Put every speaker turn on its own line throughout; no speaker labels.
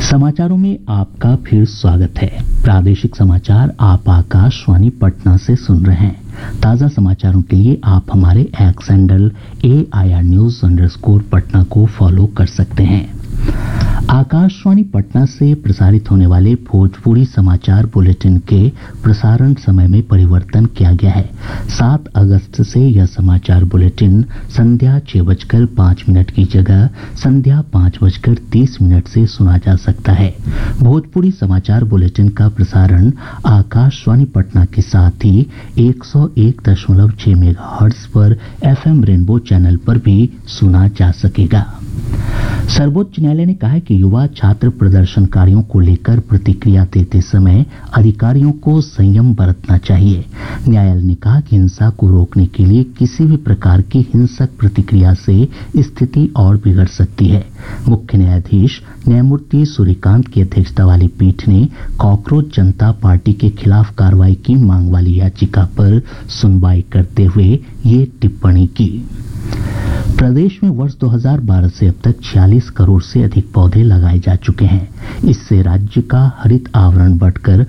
समाचारों में आपका फिर स्वागत है। प्रादेशिक समाचार आप आकाशवाणी पटना से सुन रहे हैं। ताज़ा समाचारों के लिए आप हमारे x handle AIR News _ Patna को फॉलो कर सकते हैं। आकाशवाणी पटना से प्रसारित होने वाले भोजपुरी समाचार बुलेटिन के प्रसारण समय में परिवर्तन किया गया है। 7 अगस्त से यह समाचार बुलेटिन संध्या 6:05 की जगह संध्या 5:30 से सुना जा सकता है। भोजपुरी समाचार बुलेटिन का प्रसारण आकाशवाणी पटना के साथ ही 101.6 मेगाहर्ट्ज पर FM रेनबो चैनल पर भी सुना जा सकेगा। सर्वोच्च न्यायालय ने कहा है कि युवा छात्र प्रदर्शनकारियों को लेकर प्रतिक्रिया देते समय अधिकारियों को संयम बरतना चाहिए। न्यायालय ने कहा कि हिंसा को रोकने के लिए किसी भी प्रकार की हिंसक प्रतिक्रिया से स्थिति और बिगड़ सकती है। मुख्य न्यायाधीश न्यायमूर्ति सूर्यकांत की अध्यक्षता वाली पीठ ने कॉकरोच जनता पार्टी के खिलाफ कार्रवाई की मांग वाली याचिका पर सुनवाई करते हुए ये टिप्पणी की। प्रदेश में वर्ष 2012 से अब तक 46 करोड़ से अधिक पौधे लगाए जा चुके हैं। इससे राज्य का हरित आवरण बढ़कर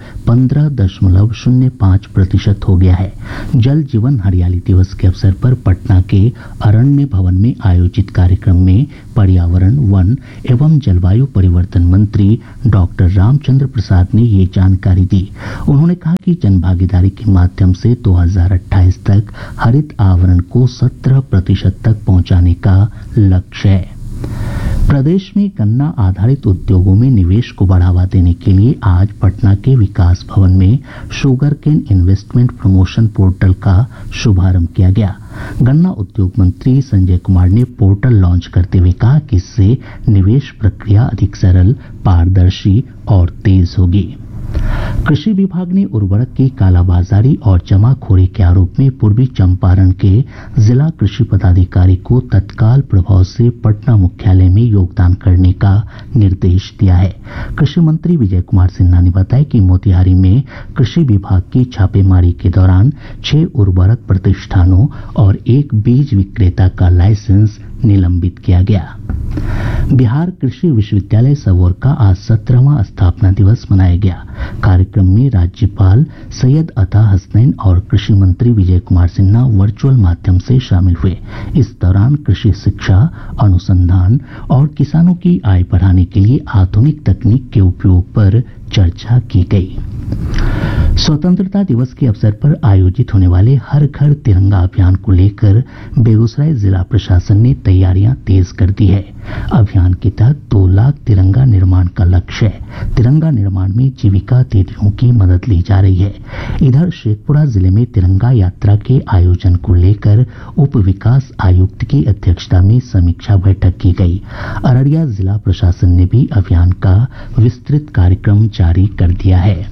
15.05% हो गया है। जल जीवन हरियाली दिवस के अवसर पर पटना के अरण्य भवन में आयोजित कार्यक्रम में पर्यावरण, वन एवं जलवायु परिवर्तन मंत्री डॉक्टर रामचंद्र प्रसाद ने ये जानकारी दी। उन्होंने कहा कि जनभागीदारी के माध्यम से 2028 तक हरित आवरण को 17% तक पहुंचाने का लक्ष्य है। प्रदेश में गन्ना आधारित उद्योगों में निवेश को बढ़ावा देने के लिए आज पटना के विकास भवन में sugar cane investment promotion portal का शुभारंभ किया गया। गन्ना उद्योग मंत्री संजय कुमार ने पोर्टल लॉन्च करते हुए कहा कि इससे निवेश प्रक्रिया अधिक सरल, पारदर्शी और तेज होगी। कृषि विभाग ने उर्वरक की कालाबाजारी और जमाखोरी के आरोप में पूर्वी चंपारण के जिला कृषि पदाधिकारी को तत्काल प्रभाव से पटना मुख्यालय में योगदान करने का निर्देश दिया है। कृषि मंत्री विजय कुमार सिन्हा ने बताया कि मोतिहारी में कृषि विभाग की छापेमारी के दौरान 6 उर्वरक प्रतिष्ठानों और 1 बीज विक्रेता का लाइसेंस निलंबित किया गया। बिहार कृषि विश्वविद्यालय सबौर का आज 17वां स्थापना दिवस मनाया गया। कार्यक्रम में राज्यपाल सैयद अता हसनैन और कृषि मंत्री विजय कुमार सिन्हा वर्चुअल माध्यम से शामिल हुए। इस दौरान कृषि शिक्षा, अनुसंधान और किसानों की आय बढ़ाने के लिए आधुनिक तकनीक के उपयोग पर चर्चा की गई। स्वतंत्रता दिवस के अवसर पर आयोजित होने वाले हर घर तिरंगा अभियान को लेकर बेगूसराय जिला प्रशासन ने तैयारियां तेज कर दी है। अभियान के तहत 2 लाख तिरंगा निर्माण का लक्ष्य है। तिरंगा निर्माण में जीविका दीदियों की मदद ली जा रही है। इधर शेखपुरा जिले में तिरंगा यात्रा के आयोजन को लेकर उप विकास आयुक्त की अध्यक्षता में समीक्षा बैठक की गई। अररिया जिला प्रशासन ने भी अभियान का विस्तृत कार्यक्रम जारी कर दिया है।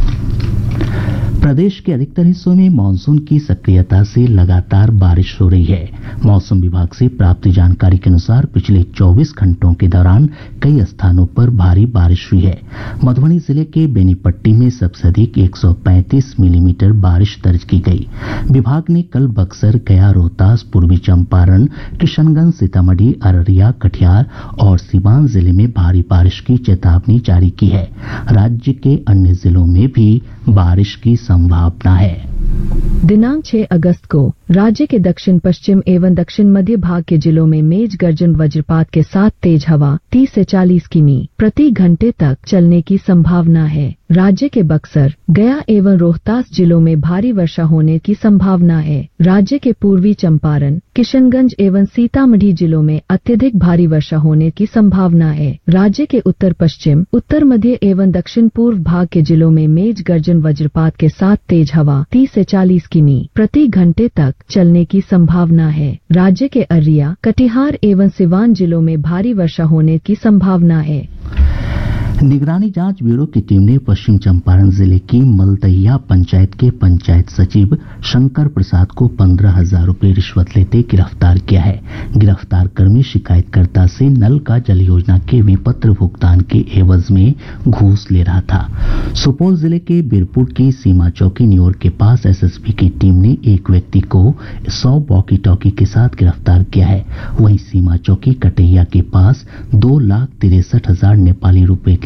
प्रदेश के अधिकतर हिस्सों में मानसून की सक्रियता से लगातार बारिश हो रही है। मौसम विभाग से प्राप्त जानकारी के अनुसार पिछले 24 घंटों के दौरान कई स्थानों पर भारी बारिश हुई है। मधुबनी जिले के बेनीपट्टी में सबसे अधिक 135 मिलीमीटर बारिश दर्ज की गई। विभाग ने कल बक्सर, गया, रोहतास, पूर्वी चंपारण, किशनगंज, सीतामढ़ी, अररिया, कटिहार और सीवान जिले में भारी बारिश की चेतावनी जारी की है। राज्य के अन्य जिलों में भी बारिश की संभावना है।
दिनांक 6 अगस्त को राज्य के दक्षिण पश्चिम एवं दक्षिण मध्य भाग के जिलों में मेघ गर्जन वज्रपात के साथ तेज हवा 30 से 40 किमी प्रति घंटे तक चलने की संभावना है। राज्य के बक्सर, गया एवं रोहतास जिलों में भारी वर्षा होने की संभावना है। राज्य के पूर्वी चंपारण, किशनगंज एवं सीतामढ़ी जिलों में अत्यधिक भारी वर्षा होने की संभावना है। राज्य के उत्तर पश्चिम, उत्तर मध्य एवं दक्षिण पूर्व भाग के जिलों में मेघ गर्जन वज्रपात के साथ तेज हवा 30 से 40 किमी प्रति घंटे तक चलने की संभावना है। राज्य के अररिया, कटिहार एवं सिवान जिलों में भारी वर्षा होने की संभावना है।
निगरानी जांच ब्यूरो की टीम ने पश्चिम चंपारण जिले की मलदहिया पंचायत के पंचायत सचिव शंकर प्रसाद को 15,000 रुपए रिश्वत लेते गिरफ्तार किया है। गिरफ्तार कर्मी शिकायतकर्ता से नल का जल योजना के विपत्र भुगतान के एवज में घूस ले रहा था। सुपौल जिले के बीरपुर की सीमा चौकी न्योर के पास एसएसबी की टीम ने एक व्यक्ति को 100 वॉकी टॉकी के साथ गिरफ्तार किया है। वहीं सीमा चौकी कटैया के पास 2,63,000 नेपाली रुपए के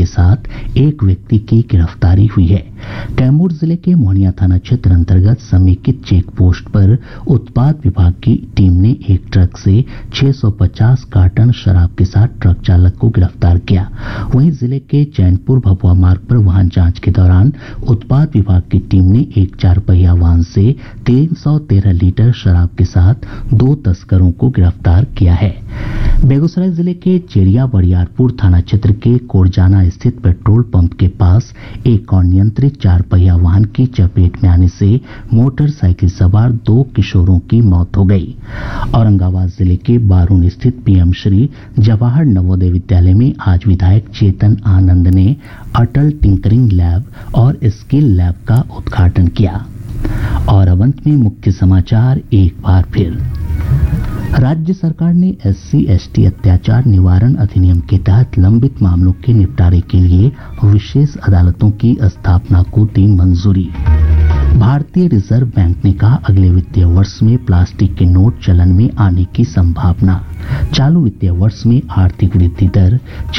के साथ एक व्यक्ति की गिरफ्तारी हुई है। कैमूर जिले के मोहनिया थाना क्षेत्र अंतर्गत समेकित चेक पोस्ट पर उत्पाद विभाग की टीम ने एक ट्रक से 650 कार्टन शराब के साथ ट्रक चालक को गिरफ्तार किया। वहीं जिले के चैनपुर भभुआ मार्ग पर वाहन जांच के दौरान उत्पाद विभाग की टीम ने एक 4 पहिया वाहन से 313 लीटर शराब के साथ 2 तस्करों को गिरफ्तार किया है। बेगूसराय जिले के चेरिया बरियारपुर थाना क्षेत्र के कोरजाना स्थित पेट्रोल पंप के पास एक अनियंत्रित 4 पहिया वाहन की चपेट में आने से मोटरसाइकिल सवार 2 किशोरों की मौत हो गई। औरंगाबाद जिले के बारून स्थित पीएम श्री जवाहर नवोदय विद्यालय में आज विधायक चेतन आनंद ने अटल टिंकरिंग लैब और स्किल लैब का उद्घाटन किया। और अब अंत में मुख्य समाचार एक बार फिर। राज्य सरकार ने SC/ST अत्याचार निवारण अधिनियम के तहत लंबित मामलों के निपटारे के लिए विशेष अदालतों की स्थापना को दी मंजूरी। भारतीय रिजर्व बैंक ने कहा अगले वित्तीय वर्ष में प्लास्टिक के नोट चलन में आने की संभावना। चालू वित्तीय वर्ष में आर्थिक वृद्धि दर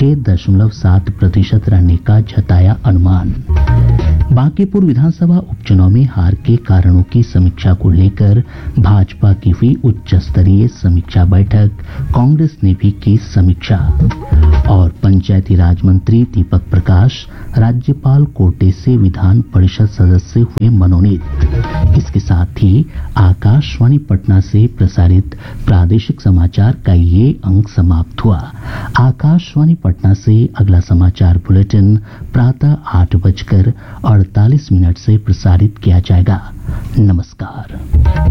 6.7% रहने का जताया अनुमान। बांकीपुर विधानसभा उपचुनाव में हार के कारणों की समीक्षा को लेकर भाजपा की हुई उच्च स्तरीय समीक्षा बैठक, कांग्रेस ने भी की समीक्षा। और पंचायती राज मंत्री दीपक प्रकाश राज्यपाल कोटे से विधान परिषद सदस्य हुए मनोनीत। इसके साथ ही आकाशवाणी पटना से प्रसारित प्रादेशिक समाचार का ये अंक समाप्त हुआ। आकाशवाणी पटना से अगला समाचार बुलेटिन प्रातः 8:48 से प्रसारित किया जाएगा। नमस्कार।